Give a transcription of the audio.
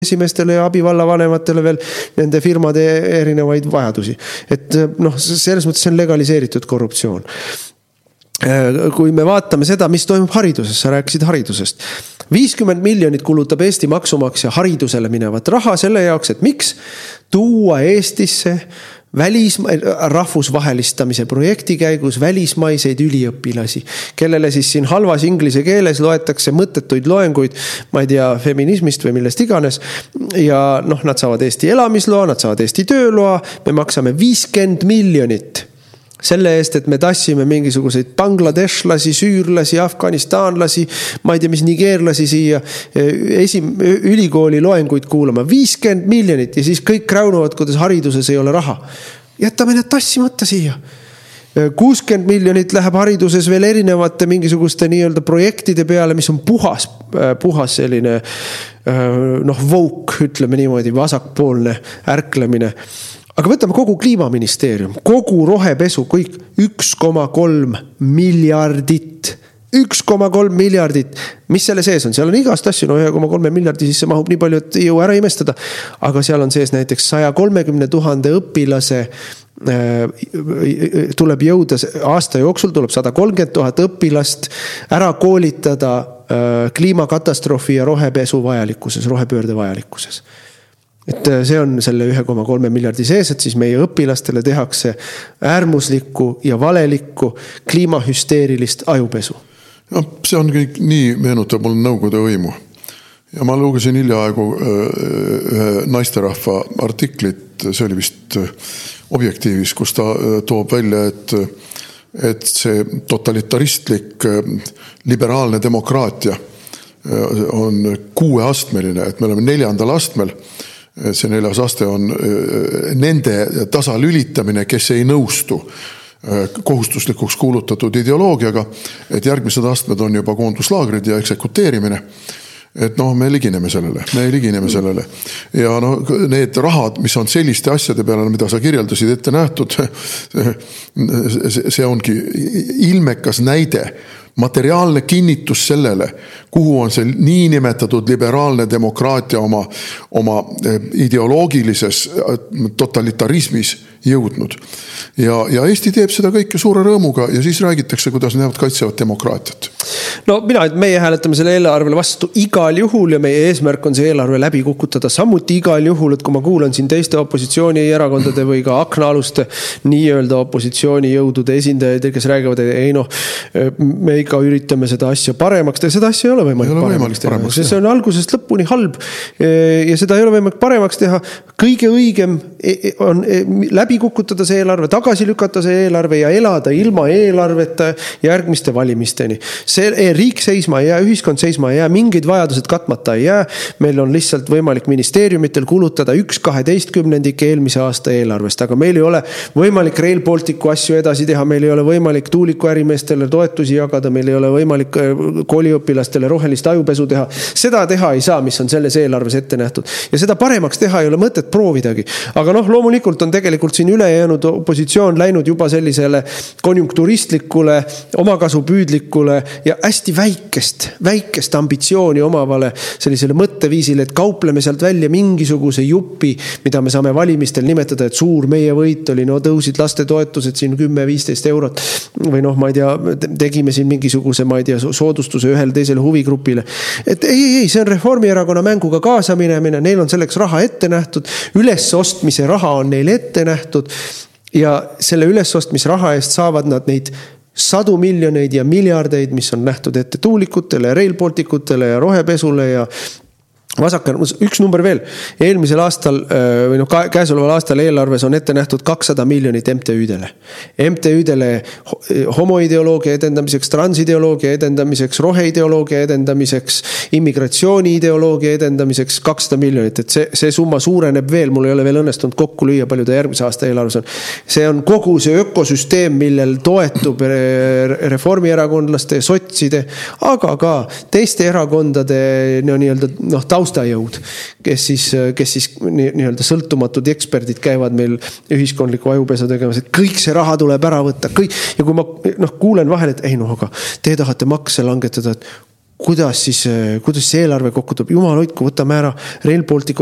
esimeestele ja abivallavanematele veel nende firmade erinevaid vajadusi. Et noh, selles mõttes see on legaliseeritud korruptsioon. Kui me vaatame seda, mis toimub hariduses, sa rääkisid haridusest. 50 miljonit kulutab Eesti maksumaksja haridusele minevat raha selle jaoks, et miks tuua Eestisse rahvusvahelistamise projekti käigus välismaiseid üliõpilasi, kellele siis siin halvas inglise keeles loetakse mõttetuid loenguid, ma ei tea, feminismist või millest iganes. Ja noh, nad saavad Eesti elamisloa, nad saavad Eesti tööloa, me maksame 50 miljonit selle eest, et me tassime mingisuguseid bangladeshlasi, süürlasi, afganistanlasi, ma ei tea, mis nigeerlasi siia ülikooli loenguid kuulama. 50 miljonit ja siis kõik kräunuvad, kuidas hariduses ei ole raha. Jätame need tassimata siia. 60 miljonit läheb hariduses veel erinevate mingisuguste nii-öelda projektide peale, mis on puhas selline woke, ütleme niimoodi, vasakpoolne ärklemine. Aga võtame kogu kliimaministeerium, kogu rohepesu, kõik 1,3 miljardit. 1,3 miljardit. Mis selle sees on? Seal on igast asju, 1,3 miljardi sisse mahub nii palju, et ei jõua ära imestada. Aga seal on sees näiteks 130 000 õpilase tuleb jõuda aasta jooksul, tuleb 130 000 õpilast ära koolitada kliimakatastroofi ja rohepesu vajalikkuses, rohepöörde vajalikkuses. Et see on selle 1,3 miljardi sees, et siis meie õpilastele tehakse äärmuslikku ja valelikku kliimahüsteerilist ajupesu. No, see on kõik nii meenutab mul Nõukogude võimu. Ja ma lugesin hiljaaegu ühe naisterahva artiklit, see oli vist Objektiivis, kus ta toob välja, et see totalitaristlik liberaalne demokraatia on 6-astmeline, et me oleme 4. astmel. See 4. aste on nende tasalülitamine, kes ei nõustu kohustuslikuks kuulutatud ideoloogiaga, et järgmised astmed on juba koonduslaagrid ja eksekuteerimine. Et noh, me ligineme sellele. Ja no, need rahad, mis on selliste asjade peale, mida sa kirjeldasid ette nähtud, see ongi ilmekas näide, materiaalne kinnitus sellele, kuhu on see niinimetatud liberaalne demokraatia oma ideoloogilises totalitarismis jõudnud. Ja Eesti teeb seda kõike suure rõõmuga ja siis räägitakse, kuidas nemad kaitsevad demokraatiat. No meie hääletame selle eelarvele vastu igal juhul ja meie eesmärk on see eelarve läbi kukutada samuti igal juhul, et kui ma kuulan siin teiste opositsioonierakondade või ka aknaaluste nii-öelda opositsioonijõudude esindajaid, kes räägivad, et ei noh, me ikka üritame seda asja paremaks teha, seda asja ei ole võimalik paremaks teha. See on algusest lõpuni halb ja seda ei ole võimalik paremaks teha. Kõige õigem on läbi kukutada see eelarve, tagasi lükata see eelarve ja elada ilma eelarveta järgmiste valimisteni. See riik seisma ei jää, ühiskond seisma ei jää, mingid vajadused katmata ei jää. Meil on lihtsalt võimalik ministeeriumitel kulutada 1/12 eelmise aasta eelarvest, aga meil ei ole võimalik Rail Balticu asju edasi teha, meil ei ole võimalik tuulikuärimeestele toetusi jagada, meil ei ole võimalik kooliõpilastele rohelist ajupesu teha. Seda teha ei saa, mis on selles eelarves ette nähtud. Ja seda paremaks teha ei ole mõtet proovidagi. Aga noh, loomulikult on tegelikult siin ülejäänud opositsioon läinud juba sellisele konjunkturistlikule, omakasupüüdlikule ja hästi väikest ambitsiooni omavale sellisele mõtteviisile, et kaupleme sealt välja mingisuguse jupi, mida me saame valimistel nimetada, et suur meie võit oli, no tõusid lastetoetused siin 10-15 eurot või noh, ma ei tea, tegime siin mingisuguse, ma ei tea, soodustuse ühel teisele huvigrupile. Et ei, see on Reformierakonna mänguga kaasa minemine, neil on selleks raha ette nähtud, ülesostmise raha on neil ette nähtud ja selle ülesostmisraha eest saavad nad neid 100 miljoneid ja miljardeid, mis on nähtud ette tuulikutele, Rail Balticutele ja rohepesule ja üks number veel. Eelmisel aastal või käesoleval aastal eelarves on ette nähtud 200 miljonit MTÜ-dele homoideoloogia edendamiseks, transideoloogia edendamiseks, roheideoloogia edendamiseks, immigratsiooniideoloogia edendamiseks 200 miljonit. Et see summa suureneb veel, mul ei ole veel õnnestunud kokku lüüa, palju ta järgmise aasta eelarves on. See on kogu see ökosüsteem, millel toetub reformierakondlaste, sotside, aga ka teiste erakondade taustajõud, kes siis nii-öelda sõltumatud eksperdid käivad meil ühiskondliku ajupesu tegemas, et kõik see raha tuleb ära võtta. Ja kui ma kuulen vahel, et ei aga te tahate makse langetada, et kuidas see eelarve kokku tuleb, jumal hoidku, võtame ära Rail Balticu